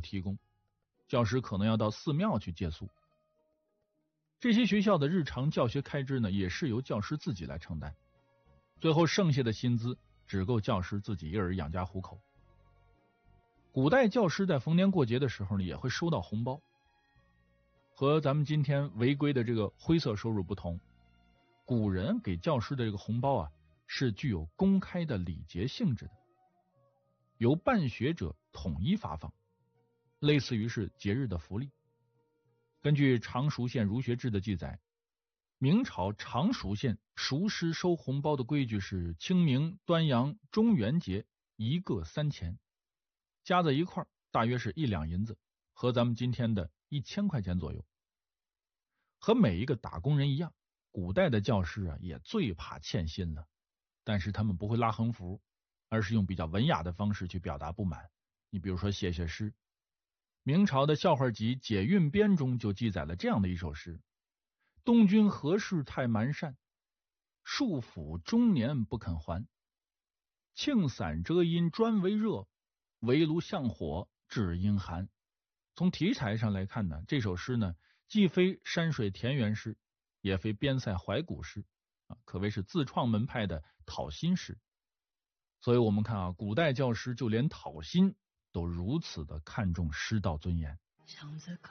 提供，教师可能要到寺庙去借宿。这些学校的日常教学开支呢，也是由教师自己来承担，最后剩下的薪资只够教师自己一人养家糊口。古代教师在逢年过节的时候呢，也会收到红包。和咱们今天违规的这个灰色收入不同，古人给教师的这个红包啊，是具有公开的礼节性质的，由办学者统一发放，类似于是节日的福利。根据常熟县儒学志的记载，明朝常熟县熟师收红包的规矩是清明、端阳、中元节一个3钱，加在一块大约是1两银子，和咱们今天的1000块钱左右。和每一个打工人一样，古代的教师啊也最怕欠薪了，但是他们不会拉横幅，而是用比较文雅的方式去表达不满。你比如说写诗，明朝的笑话集《解运编》中就记载了这样的一首诗：东君何事太蛮善，束缚终年不肯还。庆伞遮阴专为热，围炉向火只因寒。从题材上来看呢，这首诗呢，既非山水田园诗，也非边塞怀古诗，可谓是自创门派的讨薪诗。所以我们看啊，古代教师就连讨薪都如此的看重师道尊严。 巷子口